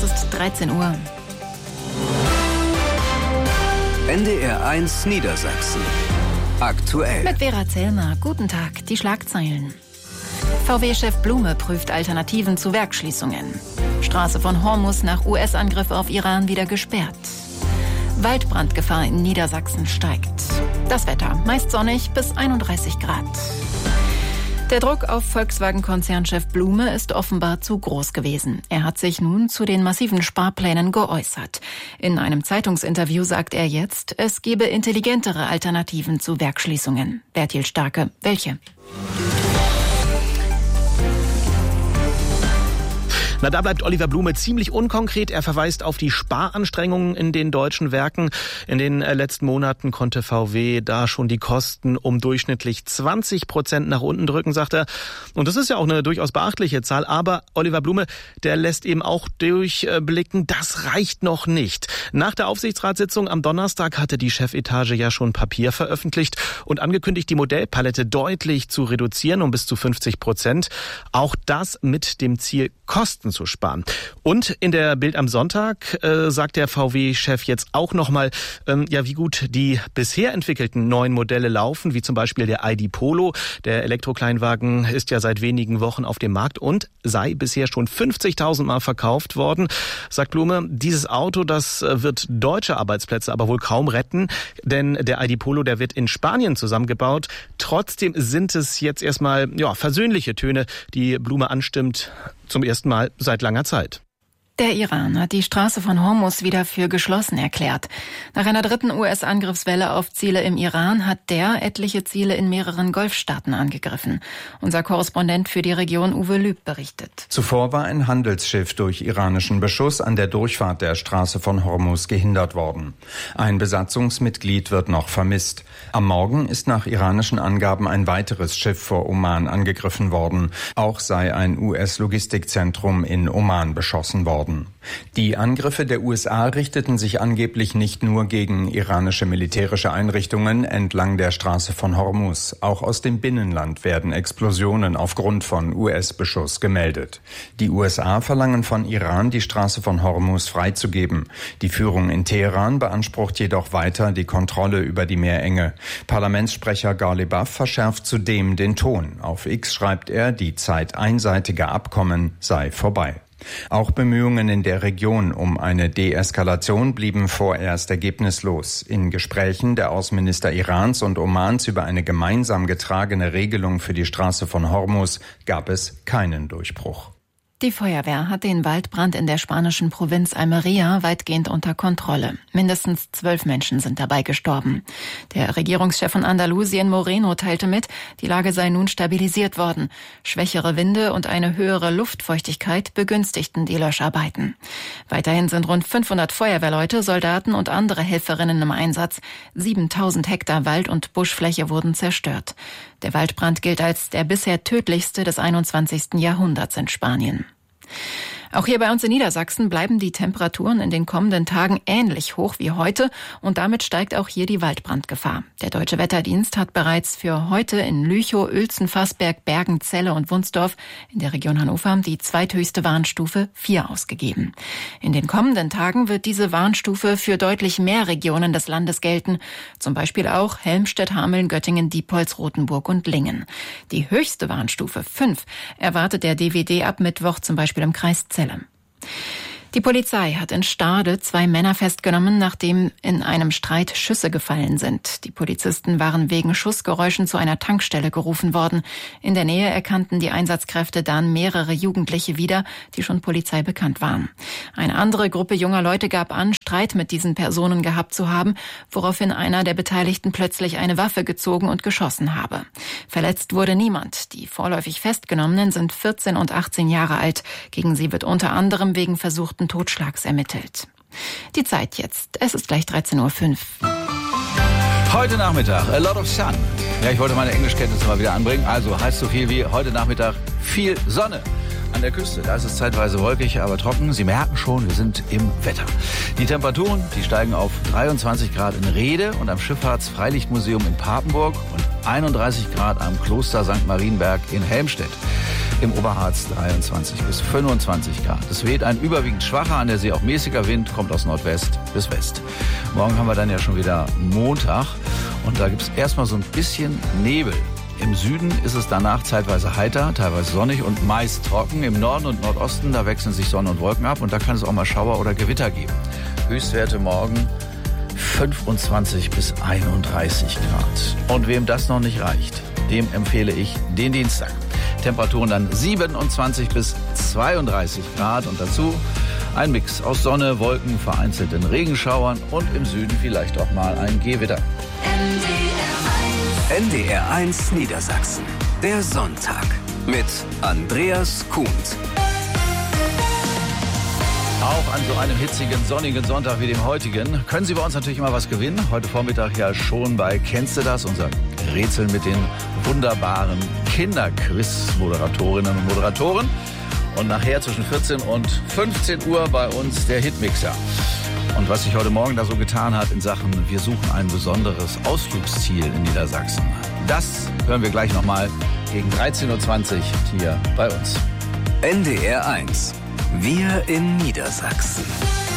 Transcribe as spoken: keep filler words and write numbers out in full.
Es ist dreizehn Uhr. N D R eins Niedersachsen. Aktuell. Mit Vera Zellmer. Guten Tag. Die Schlagzeilen. V W-Chef Blume prüft Alternativen zu Werksschließungen. Straße von Hormus nach U S-Angriff auf Iran wieder gesperrt. Waldbrandgefahr in Niedersachsen steigt. Das Wetter meist sonnig bis einunddreißig Grad. Der Druck auf Volkswagen-Konzernchef Blume ist offenbar zu groß gewesen. Er hat sich nun zu den massiven Sparplänen geäußert. In einem Zeitungsinterview sagt er jetzt, es gebe intelligentere Alternativen zu Werksschließungen. Bertil Starke, welche? Na, da bleibt Oliver Blume ziemlich unkonkret. Er verweist auf die Sparanstrengungen in den deutschen Werken. In den letzten Monaten konnte V W da schon die Kosten um durchschnittlich zwanzig Prozent nach unten drücken, sagt er. Und das ist ja auch eine durchaus beachtliche Zahl. Aber Oliver Blume, der lässt eben auch durchblicken, das reicht noch nicht. Nach der Aufsichtsratssitzung am Donnerstag hatte die Chefetage ja schon Papier veröffentlicht und angekündigt, die Modellpalette deutlich zu reduzieren um bis zu fünfzig Prozent. Auch das mit dem Ziel, Kosten zu sparen. Und in der Bild am Sonntag äh, sagt der V W-Chef jetzt auch nochmal, ähm, ja, wie gut die bisher entwickelten neuen Modelle laufen, wie zum Beispiel der I D Polo. Der Elektrokleinwagen ist ja seit wenigen Wochen auf dem Markt und sei bisher schon fünfzigtausend Mal verkauft worden. Sagt Blume, dieses Auto, das wird deutsche Arbeitsplätze aber wohl kaum retten, denn der I D Polo, der wird in Spanien zusammengebaut. Trotzdem sind es jetzt erstmal ja, versöhnliche Töne, die Blume anstimmt, zum ersten Mal seit langer Zeit. Der Iran hat die Straße von Hormus wieder für geschlossen erklärt. Nach einer dritten U S-Angriffswelle auf Ziele im Iran hat der etliche Ziele in mehreren Golfstaaten angegriffen. Unser Korrespondent für die Region Uwe Lüb berichtet. Zuvor war ein Handelsschiff durch iranischen Beschuss an der Durchfahrt der Straße von Hormus gehindert worden. Ein Besatzungsmitglied wird noch vermisst. Am Morgen ist nach iranischen Angaben ein weiteres Schiff vor Oman angegriffen worden. Auch sei ein U S-Logistikzentrum in Oman beschossen worden. Die Angriffe der U S A richteten sich angeblich nicht nur gegen iranische militärische Einrichtungen entlang der Straße von Hormus. Auch aus dem Binnenland werden Explosionen aufgrund von U S-Beschuss gemeldet. Die U S A verlangen von Iran, die Straße von Hormus freizugeben. Die Führung in Teheran beansprucht jedoch weiter die Kontrolle über die Meerenge. Parlamentssprecher Ghalibaf verschärft zudem den Ton. Auf X schreibt er, die Zeit einseitiger Abkommen sei vorbei. Auch Bemühungen in der Region um eine Deeskalation blieben vorerst ergebnislos. In Gesprächen der Außenminister Irans und Omans über eine gemeinsam getragene Regelung für die Straße von Hormus gab es keinen Durchbruch. Die Feuerwehr hat den Waldbrand in der spanischen Provinz Almería weitgehend unter Kontrolle. Mindestens zwölf Menschen sind dabei gestorben. Der Regierungschef von Andalusien, Moreno, teilte mit, die Lage sei nun stabilisiert worden. Schwächere Winde und eine höhere Luftfeuchtigkeit begünstigten die Löscharbeiten. Weiterhin sind rund fünfhundert Feuerwehrleute, Soldaten und andere Helferinnen im Einsatz. siebentausend Hektar Wald- und Buschfläche wurden zerstört. Der Waldbrand gilt als der bisher tödlichste des einundzwanzigsten Jahrhunderts in Spanien. Auch hier bei uns in Niedersachsen bleiben die Temperaturen in den kommenden Tagen ähnlich hoch wie heute und damit steigt auch hier die Waldbrandgefahr. Der Deutsche Wetterdienst hat bereits für heute in Lüchow, Uelzen, Fassberg, Bergen, Celle und Wunsdorf in der Region Hannover die zweithöchste Warnstufe vier ausgegeben. In den kommenden Tagen wird diese Warnstufe für deutlich mehr Regionen des Landes gelten, zum Beispiel auch Helmstedt, Hameln, Göttingen, Diepholz, Rothenburg und Lingen. Die höchste Warnstufe fünf erwartet der D W D ab Mittwoch zum Beispiel im Kreis Celle. Die Polizei hat in Stade zwei Männer festgenommen, nachdem in einem Streit Schüsse gefallen sind. Die Polizisten waren wegen Schussgeräuschen zu einer Tankstelle gerufen worden. In der Nähe erkannten die Einsatzkräfte dann mehrere Jugendliche wieder, die schon Polizei bekannt waren. Eine andere Gruppe junger Leute gab an, Streit mit diesen Personen gehabt zu haben, woraufhin einer der Beteiligten plötzlich eine Waffe gezogen und geschossen habe. Verletzt wurde niemand. Die vorläufig Festgenommenen sind vierzehn und achtzehn Jahre alt. Gegen sie wird unter anderem wegen versuchten Totschlags ermittelt. Die Zeit jetzt. Es ist gleich dreizehn Uhr fünf. Heute Nachmittag, a lot of sun. Ja, ich wollte meine Englischkenntnisse mal wieder anbringen. Also heißt so viel wie heute Nachmittag viel Sonne. An der Küste, da ist es zeitweise wolkig, aber trocken. Sie merken schon, wir sind im Wetter. Die Temperaturen, die steigen auf dreiundzwanzig Grad in Rhede und am Schifffahrts-Freilichtmuseum in Papenburg und einunddreißig Grad am Kloster Sankt Marienberg in Helmstedt. im Oberharz dreiundzwanzig bis fünfundzwanzig Grad. Es weht ein überwiegend schwacher, an der See auch mäßiger Wind, kommt aus Nordwest bis West. Morgen haben wir dann ja schon wieder Montag und da gibt es erstmal so ein bisschen Nebel. Im Süden ist es danach zeitweise heiter, teilweise sonnig und meist trocken. Im Norden und Nordosten, da wechseln sich Sonne und Wolken ab und da kann es auch mal Schauer oder Gewitter geben. Höchstwerte morgen fünfundzwanzig bis einunddreißig Grad. Und wem das noch nicht reicht, dem empfehle ich den Dienstag. Temperaturen dann siebenundzwanzig bis zweiunddreißig Grad und dazu ein Mix aus Sonne, Wolken, vereinzelten Regenschauern und im Süden vielleicht auch mal ein Gewitter. N D R eins Niedersachsen. Der Sonntag mit Andreas Kuhnt. Auch an so einem hitzigen, sonnigen Sonntag wie dem heutigen können Sie bei uns natürlich immer was gewinnen. Heute Vormittag ja schon bei Kennst du das? Unser Rätsel mit den wunderbaren Kinderquiz-Moderatorinnen und Moderatoren. Und nachher zwischen vierzehn und fünfzehn Uhr bei uns der Hitmixer. Und was sich heute Morgen da so getan hat in Sachen, wir suchen ein besonderes Ausflugsziel in Niedersachsen. Das hören wir gleich nochmal gegen dreizehn Uhr zwanzig hier bei uns. N D R eins. Wir in Niedersachsen.